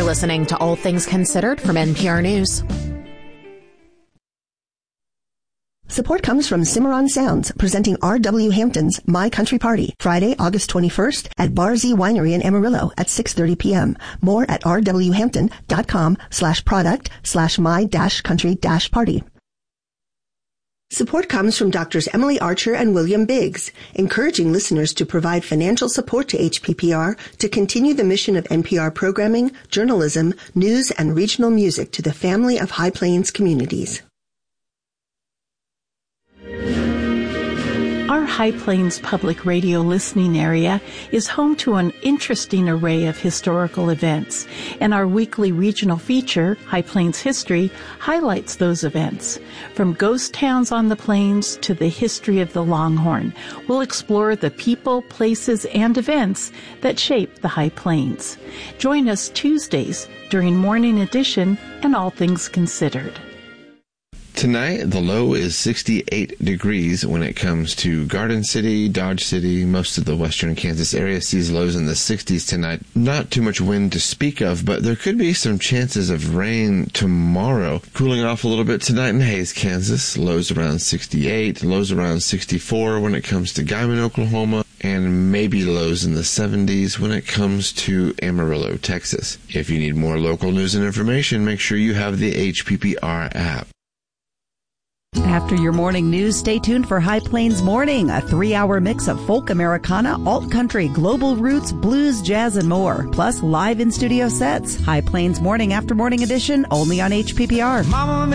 listening to All Things Considered from NPR News. Support comes from Cimarron Sounds, presenting R.W. Hampton's My Country Party, Friday, August 21st at Bar Z Winery in Amarillo at 6:30 p.m. More at rwhampton.com/product/my-country-party. Support comes from Drs. Emily Archer and William Biggs, encouraging listeners to provide financial support to HPPR to continue the mission of NPR programming, journalism, news, and regional music to the family of High Plains communities. Our High Plains Public Radio listening area is home to an interesting array of historical events, and our weekly regional feature, High Plains History, highlights those events. From ghost towns on the plains to the history of the Longhorn, we'll explore the people, places, and events that shape the High Plains. Join us Tuesdays during Morning Edition and All Things Considered. Tonight, the low is 68 degrees when it comes to Garden City, Dodge City. Most of the western Kansas area sees lows in the 60s tonight. Not too much wind to speak of, but there could be some chances of rain tomorrow. Cooling off a little bit tonight in Hays, Kansas. Lows around 68, lows around 64 when it comes to Guyman, Oklahoma, and maybe lows in the 70s when it comes to Amarillo, Texas. If you need more local news and information, make sure you have the HPPR app. After your morning news, stay tuned for High Plains Morning, a 3-hour mix of folk Americana, alt country, global roots, blues, jazz, and more. Plus live in-studio sets. High Plains Morning after Morning Edition, only on HPPR. Mama